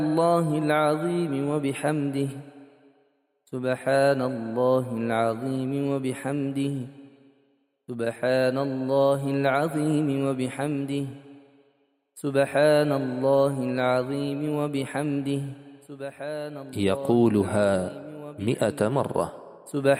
الله العظيم وبحمده سبحان الله العظيم وبحمده سبحان الله العظيم وبحمده سبحان الله العظيم وبحمده يقولها 100 مرة.